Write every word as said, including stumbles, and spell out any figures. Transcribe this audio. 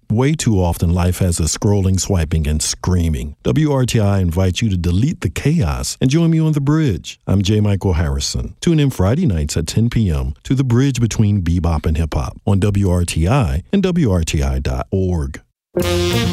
Way too often, life has us scrolling, swiping, and screaming. W R T I invites you to delete the chaos and join me on The Bridge. I'm J. Michael Harrison. Tune in Friday nights at ten p.m. to The Bridge between bebop and hip-hop on W R T I and W R T I dot org.